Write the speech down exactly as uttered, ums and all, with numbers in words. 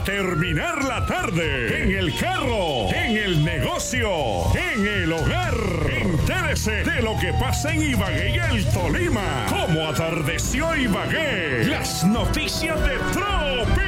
terminar la tarde. En el carro, en el negocio, en el hogar. Entérese de lo que pasa en Ibagué y el Tolima. Cómo atardeció Ibagué. Las noticias de Tropi.